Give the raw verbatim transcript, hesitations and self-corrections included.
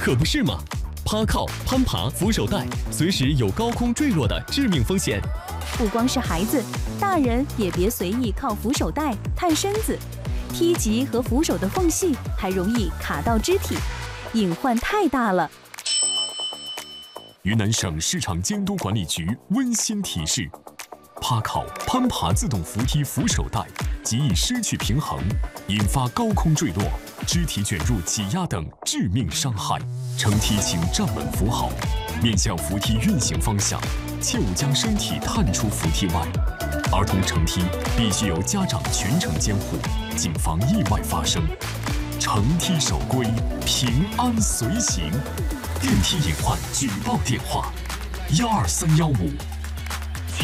可不是嘛？趴靠、攀爬、扶手带，随时有高空坠落的致命风险。 不光是孩子，大人也别随意靠扶手带探身子，梯级和扶手的缝隙还容易卡到肢体，隐患太大了。 云南省市场监督管理局温馨提示：趴靠、攀爬自动扶梯扶手带极易失去平衡，引发高空坠落、肢体卷入挤压等致命伤害。乘梯请站稳扶好，面向扶梯运行方向，切勿将身体探出扶梯外。儿童乘梯必须由家长全程监护，谨防意外发生。乘梯守规，平安随行。电梯隐患举报电话：幺二三幺五